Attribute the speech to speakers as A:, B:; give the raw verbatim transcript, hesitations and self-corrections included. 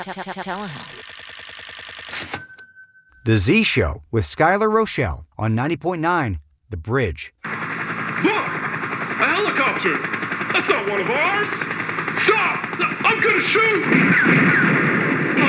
A: telling him.
B: The Z Show with Skylar Rochelle on ninety point nine The Bridge.
C: Look! A helicopter! That's not one of ours!